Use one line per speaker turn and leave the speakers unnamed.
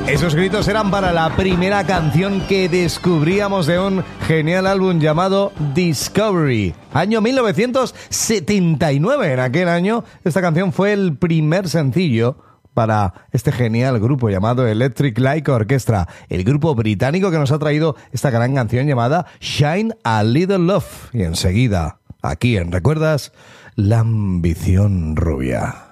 Esos gritos eran para la primera canción que descubríamos de un genial álbum llamado Discovery. Año 1979. En aquel año, esta canción fue el primer sencillo para este genial grupo llamado Electric Light Orchestra, el grupo británico que nos ha traído esta gran canción llamada Shine a Little Love. Y enseguida, aquí en ¿Recuerdas? La ambición rubia.